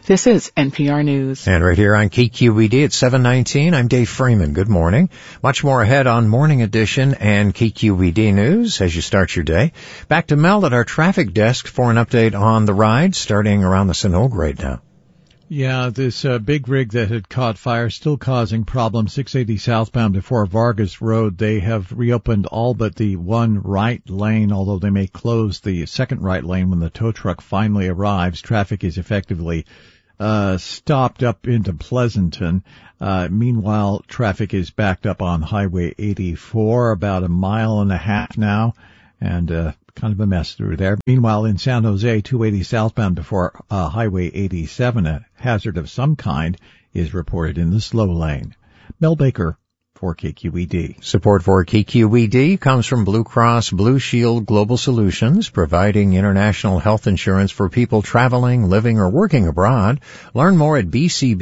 This is NPR News. And right here on KQED at 7:19, I'm Dave Freeman. Good morning. Much more ahead on Morning Edition and KQED News as you start your day. Back to Mel at our traffic desk for an update on the ride starting around the Sanogue right now. Yeah, this big rig that had caught fire still causing problems. 680 southbound before Vargas Road. They have reopened all but the one right lane, although they may close the second right lane when the tow truck finally arrives. Traffic is effectively stopped up into Pleasanton. Meanwhile, traffic is backed up on Highway 84 about a mile and a half now, and kind of a mess through there. Meanwhile, in San Jose, 280 southbound before Highway 87, a hazard of some kind is reported in the slow lane. Mel Baker for KQED. Support for KQED comes from Blue Cross Blue Shield Global Solutions, providing international health insurance for people traveling, living, or working abroad. Learn more at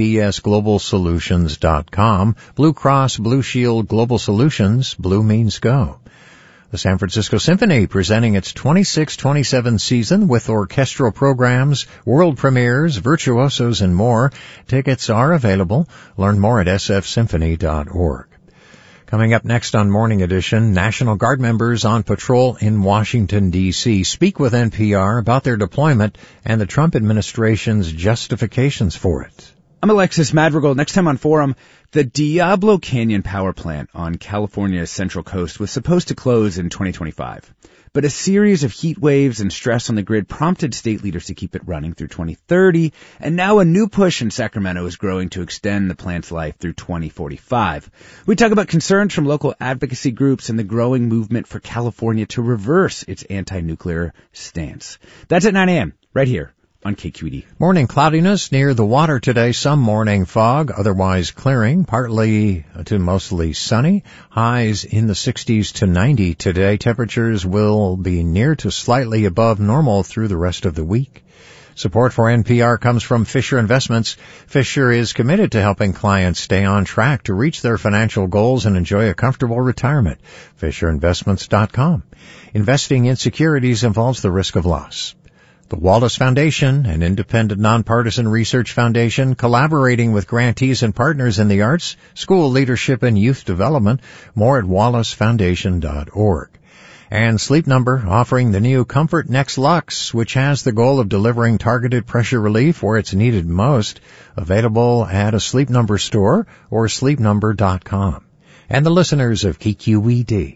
bcbsglobalsolutions.com. Blue Cross Blue Shield Global Solutions. Blue means go. The San Francisco Symphony presenting its 26-27 season with orchestral programs, world premieres, virtuosos, and more. Tickets are available. Learn more at sfsymphony.org. Coming up next on Morning Edition, National Guard members on patrol in Washington, D.C. speak with NPR about their deployment and the Trump administration's justifications for it. I'm Alexis Madrigal. Next time on Forum, the Diablo Canyon power plant on California's Central Coast was supposed to close in 2025. But a series of heat waves and stress on the grid prompted state leaders to keep it running through 2030, and now a new push in Sacramento is growing to extend the plant's life through 2045. We talk about concerns from local advocacy groups and the growing movement for California to reverse its anti-nuclear stance. That's at 9 a.m. right here on KQED. Morning cloudiness near the water today. Some morning fog, otherwise clearing, partly to mostly sunny. Highs in the 60s to 90 today. Temperatures will be near to slightly above normal through the rest of the week. Support for NPR comes from Fisher Investments. Fisher is committed to helping clients stay on track to reach their financial goals and enjoy a comfortable retirement. FisherInvestments.com. Investing in securities involves the risk of loss. The Wallace Foundation, an independent nonpartisan research foundation collaborating with grantees and partners in the arts, school leadership, and youth development. More at wallacefoundation.org. And Sleep Number, offering the new Comfort Next Lux, which has the goal of delivering targeted pressure relief where it's needed most. Available at a Sleep Number store or sleepnumber.com. And the listeners of KQED.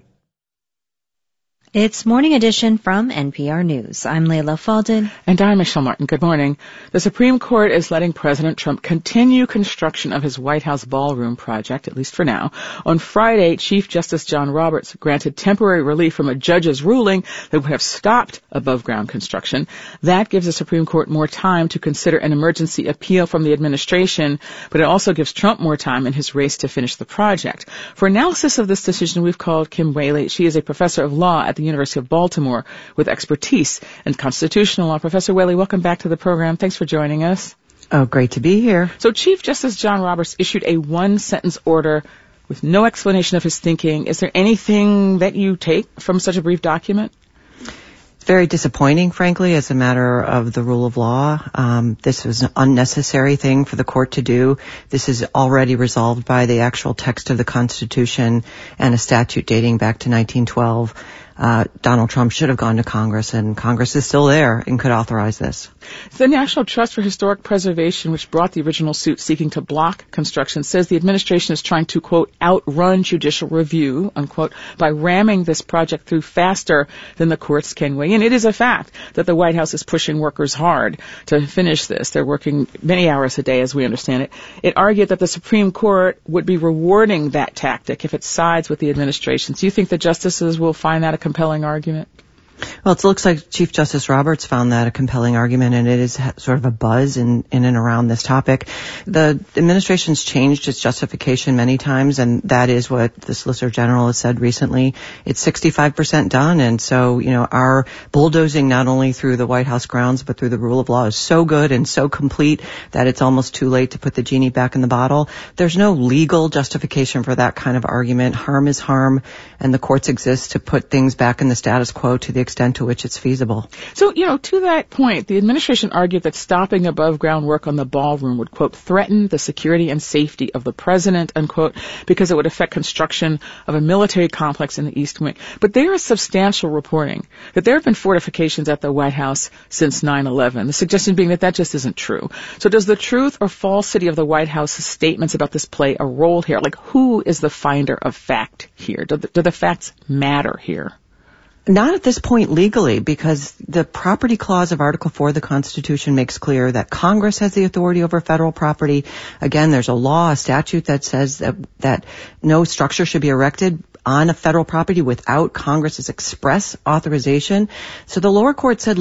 It's Morning Edition from NPR News. I'm Layla Faldin. And I'm Michelle Martin. Good morning. The Supreme Court is letting President Trump continue construction of his White House ballroom project, at least for now. On Friday, Chief Justice John Roberts granted temporary relief from a judge's ruling that would have stopped above-ground construction. That gives the Supreme Court more time to consider an emergency appeal from the administration, but it also gives Trump more time in his race to finish the project. For analysis of this decision, we've called Kim Whaley. She is a professor of law at the University of Baltimore with expertise in constitutional law. Professor Whaley, welcome back to the program. Thanks for joining us. Oh, great to be here. So Chief Justice John Roberts issued a one-sentence order with no explanation of his thinking. Is there anything that you take from such a brief document? It's very disappointing, frankly, as a matter of the rule of law. This was an unnecessary thing for the court to do. This is already resolved by the actual text of the Constitution and a statute dating back to 1912. Donald Trump should have gone to Congress, and Congress is still there and could authorize this. The National Trust for Historic Preservation, which brought the original suit seeking to block construction, says the administration is trying to, quote, outrun judicial review, unquote, by ramming this project through faster than the courts can weigh in. It is a fact that the White House is pushing workers hard to finish this. They're working many hours a day, as we understand it. It argued that the Supreme Court would be rewarding that tactic if it sides with the administration. Do you think the justices will find that a compelling argument? Well, it looks like Chief Justice Roberts found that a compelling argument, and it is sort of a buzz in and around this topic. The administration's changed its justification many times, and that is what the Solicitor General has said recently. It's 65% done, and so, our bulldozing not only through the White House grounds, but through the rule of law is so good and so complete that it's almost too late to put the genie back in the bottle. There's no legal justification for that kind of argument. Harm is harm, and the courts exist to put things back in the status quo to the extent extent to which it's feasible. So, to that point, the administration argued that stopping above ground work on the ballroom would, quote, threaten the security and safety of the president, unquote, because it would affect construction of a military complex in the East Wing. But there is substantial reporting that there have been fortifications at the White House since 9/11, the suggestion being that that just isn't true. So does the truth or falsity of the White House's statements about this play a role here? Like, who is the finder of fact here? Do the facts matter here? Not at this point legally, because the property clause of Article 4 of the Constitution makes clear that Congress has the authority over federal property. Again, there's a law, a statute that says that no structure should be erected on a federal property without Congress's express authorization. So the lower court said